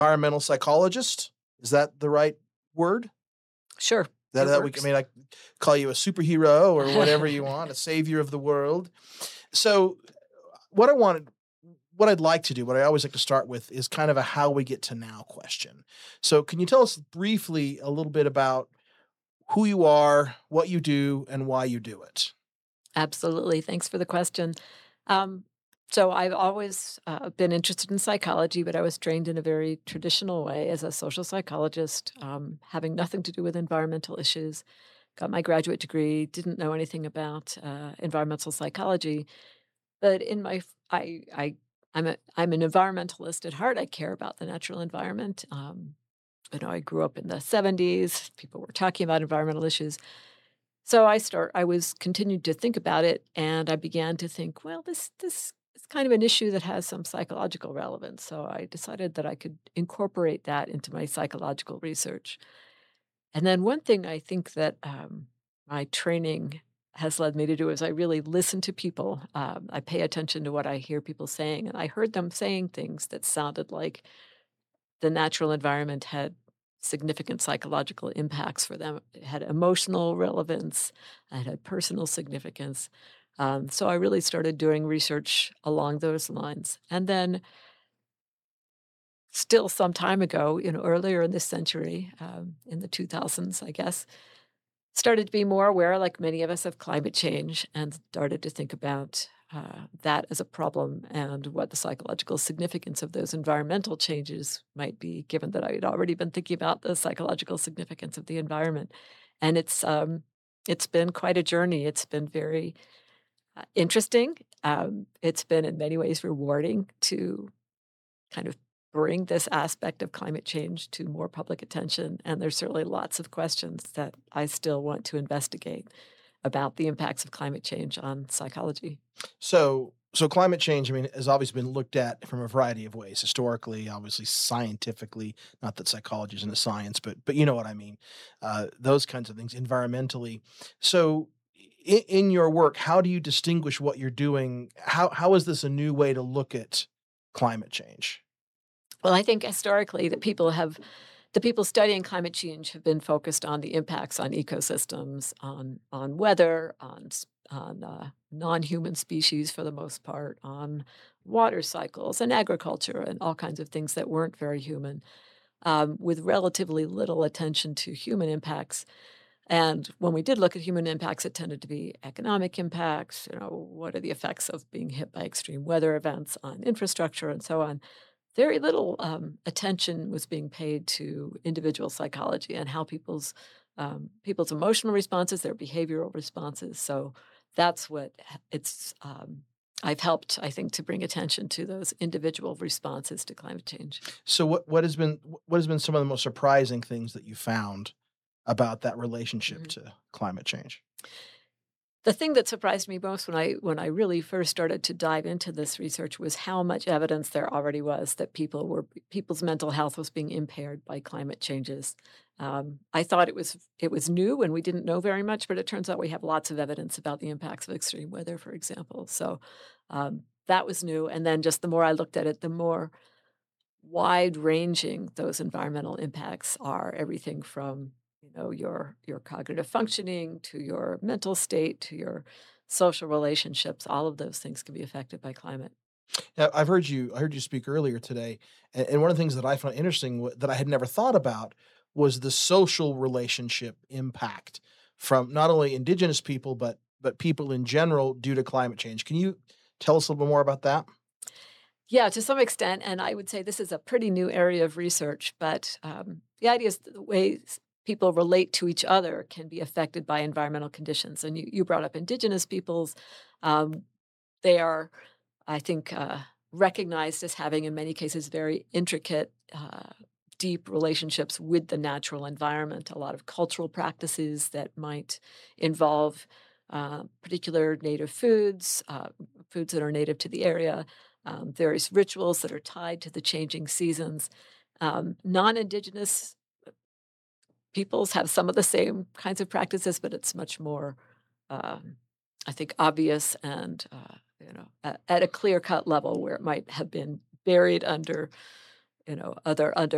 environmental psychologist. Is that the right word? Sure, That it that we I works. mean, I call you a superhero or whatever you want, a savior of the world. So, what I wanted what I'd like to do, what I always like to start with is kind of a how we get to now question. So, can you tell us briefly a little bit about who you are, what you do, and why you do it? Absolutely. Thanks for the question. Um, so I've always been interested in psychology, but I was trained in a very traditional way as a social psychologist, having nothing to do with environmental issues. Got my graduate degree, didn't know anything about environmental psychology, but in my f- I'm an environmentalist at heart. I care about the natural environment. I grew up in the '70s. People were talking about environmental issues. So I was continued to think about it, and I began to think, well, this is kind of an issue that has some psychological relevance. So I decided that I could incorporate that into my psychological research. And then one thing I think that my training has led me to do is I really listen to people. I pay attention to what I hear people saying, and I heard them saying things that sounded like the natural environment had significant psychological impacts for them. It had emotional relevance, it had personal significance. So I really started doing research along those lines. And then, still some time ago, earlier in this century, in the 2000s, I guess, started to be more aware, like many of us, of climate change and started to think about that as a problem and what the psychological significance of those environmental changes might be, given that I had already been thinking about the psychological significance of the environment. And it's been quite a journey. It's been very interesting. It's been in many ways rewarding to kind of bring this aspect of climate change to more public attention. And there's certainly lots of questions that I still want to investigate about the impacts of climate change on psychology. So climate change, I mean, has obviously been looked at from a variety of ways, historically, obviously, scientifically. Not that psychology isn't a science, but you know what I mean. Those kinds of things, environmentally. So, in your work, how do you distinguish what you're doing? How is this a new way to look at climate change? Well, I think historically the people studying climate change have been focused on the impacts on ecosystems, on weather, on non-human species for the most part, on water cycles and agriculture and all kinds of things that weren't very human, with relatively little attention to human impacts. And when we did look at human impacts, it tended to be economic impacts. What are the effects of being hit by extreme weather events on infrastructure and so on. Very little attention was being paid to individual psychology and how people's emotional responses, their behavioral responses. So that's what it's. I've helped, I think, to bring attention to those individual responses to climate change. So, what has been some of the most surprising things that you found about that relationship Mhm. to climate change? The thing that surprised me most when I really first started to dive into this research was how much evidence there already was that people's mental health was being impaired by climate changes. I thought it was new and we didn't know very much, but it turns out we have lots of evidence about the impacts of extreme weather, for example. So that was new. And then just the more I looked at it, the more wide ranging those environmental impacts are, everything from your cognitive functioning to your mental state to your social relationships. All of those things can be affected by climate. Yeah, I heard you speak earlier today, and one of the things that I found interesting that I had never thought about was the social relationship impact from not only indigenous people, but people in general due to climate change. Can you tell us a little bit more about that? Yeah, to some extent, and I would say this is a pretty new area of research, but the idea is that the ways people relate to each other can be affected by environmental conditions. And you brought up indigenous peoples. Um, they are, I think, recognized as having, in many cases, very intricate, deep relationships with the natural environment. A lot of cultural practices that might involve particular native foods, foods that are native to the area, various rituals that are tied to the changing seasons. Non Indigenous peoples have some of the same kinds of practices, but it's much more, um, I think, obvious and at a clear cut level where it might have been buried under other